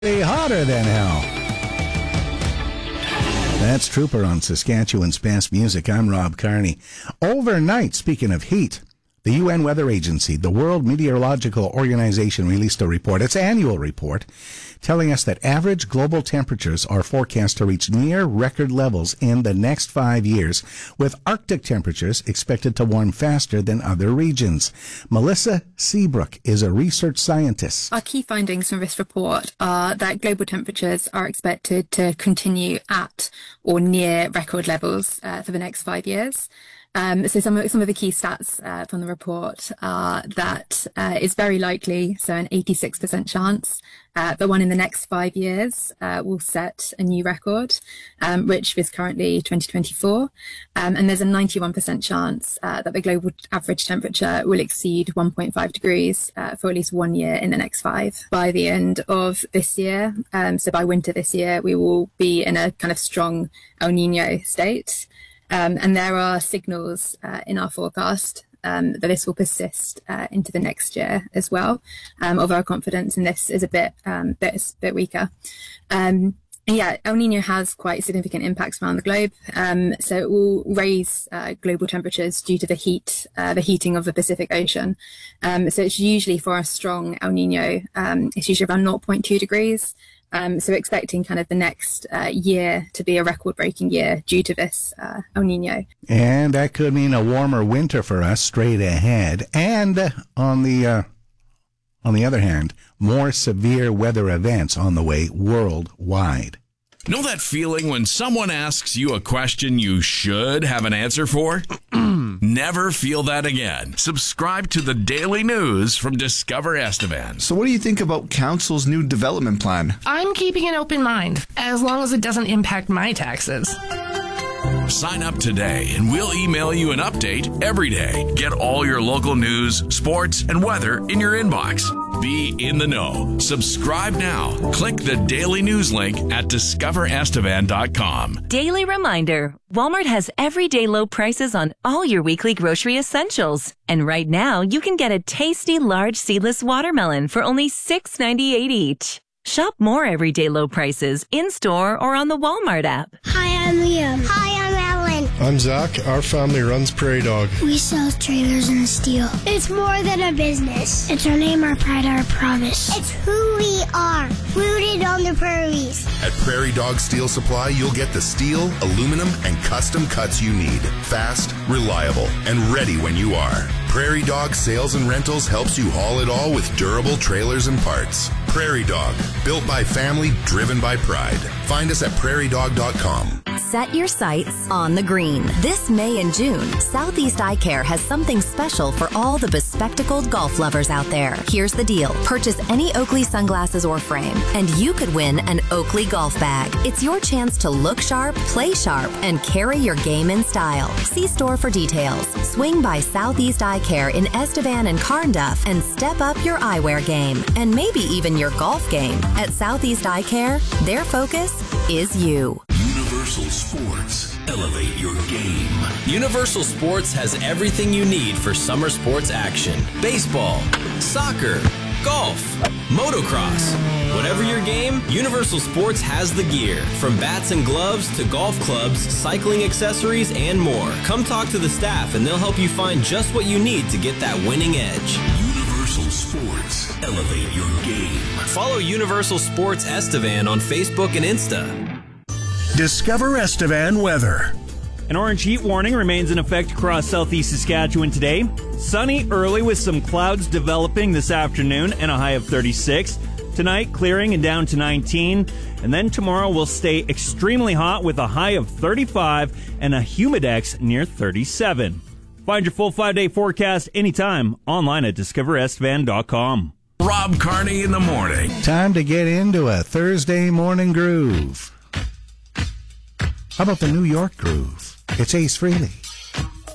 Hotter than hell. That's Trooper on Saskatchewan's best music. I'm Rob Carney. Overnight, speaking of heat, the UN Weather Agency, the World Meteorological Organization, released a report, its annual report, telling us that average global temperatures are forecast to reach near record levels in the next 5 years, with Arctic temperatures expected to warm faster than other regions. Melissa Seabrook is a research scientist. Our key findings from this report are that global temperatures are expected to continue at or near record levels for the next 5 years. So some of the key stats from the report are that it's very likely, so an 86% chance, that one in the next 5 years will set a new record, which is currently 2024. And there's a 91% chance that the global average temperature will exceed 1.5 degrees for at least 1 year in the next 5. By the end of this year, so by winter this year, we will be in a kind of strong El Nino state. And there are signals in our forecast that this will persist into the next year as well. Although our confidence in this is a bit weaker. Yeah, El Nino has quite significant impacts around the globe. So it will raise global temperatures due to the heating of the Pacific Ocean. So it's usually, for a strong El Nino, it's usually around 0.2 degrees. So expecting kind of the next year to be a record-breaking year due to this El Nino. And that could mean a warmer winter for us straight ahead. And on the other hand, more severe weather events on the way worldwide. Know that feeling when someone asks you a question you should have an answer for? Never feel that again. Subscribe to the Daily News from Discover Estevan. So what do you think about Council's new development plan? I'm keeping an open mind, as long as it doesn't impact my taxes. Sign up today and we'll email you an update every day. Get all your local news, sports, and weather in your inbox. Be in the know. Subscribe now. Click the Daily News link at discoverestevan.com. Daily reminder, Walmart has everyday low prices on all your weekly grocery essentials. And right now, you can get a tasty large seedless watermelon for only $6.98 each. Shop more everyday low prices in-store or on the Walmart app. Hi, I'm Liam. Hi, I'm Ellen. I'm Zach. Our family runs Prairie Dog. We sell trailers and steel. It's more than a business. It's our name, our pride, our promise. It's who we are, rooted on the prairies. At Prairie Dog Steel Supply, you'll get the steel, aluminum, and custom cuts you need. Fast, reliable, and ready when you are. Prairie Dog Sales and Rentals helps you haul it all with durable trailers and parts. Prairie Dog, built by family, driven by pride. Find us at prairiedog.com. Set your sights on the green. This May and June, Southeast Eye Care has something special for all the bespectacled golf lovers out there. Here's the deal. Purchase any Oakley sunglasses or frame, and you could win an Oakley golf bag. It's your chance to look sharp, play sharp, and carry your game in style. See store for details. Swing by Southeast Eye Care in Estevan and Carnduff and step up your eyewear game, and maybe even your golf game. At Southeast Eye Care, their focus is you. Universal Sports. Elevate your game. Universal Sports has everything you need for summer sports action. Baseball, soccer, golf, motocross. Whatever your game, Universal Sports has the gear. From bats and gloves to golf clubs, cycling accessories, and more. Come talk to the staff and they'll help you find just what you need to get that winning edge. Universal Sports. Elevate your game. Follow Universal Sports Estevan on Facebook and Insta. Discover Estevan weather. An orange heat warning remains in effect across southeast Saskatchewan today. Sunny early with some clouds developing this afternoon and a high of 36. Tonight, clearing and down to 19. And then tomorrow will stay extremely hot with a high of 35 and a humidex near 37. Find your full 5-day forecast anytime online at discoverestevan.com. Rob Carney in the morning. Time to get into a Thursday morning groove. How about the New York groove? It's Ace Frehley.